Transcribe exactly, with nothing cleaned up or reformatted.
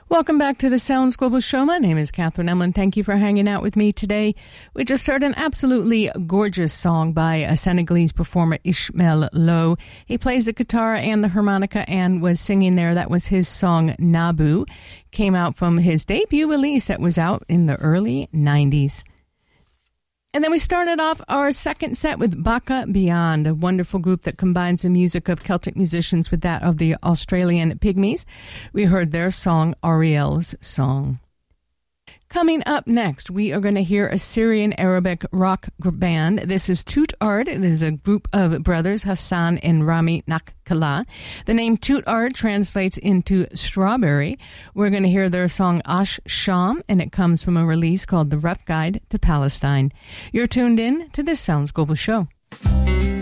Welcome back to the Sounds Global Show. My name is Catherine Emlin. Thank you for hanging out with me today. We just heard an absolutely gorgeous song by a Senegalese performer, Ismael Lo. He plays the guitar and the harmonica and was singing there. That was his song, Nabu. Came out from his debut release that was out in the early nineties. And then we started off our second set with Baka Beyond, a wonderful group that combines the music of Celtic musicians with that of the Australian Pygmies. We heard their song, Ariel's Song. Coming up next, we are going to hear a Syrian Arabic rock band. This is Toot Ard. It is a group of brothers, Hassan and Rami Nakkala. The name Toot Ard translates into strawberry. We're going to hear their song Ash Sham, and it comes from a release called The Rough Guide to Palestine. You're tuned in to this Sounds Global Show.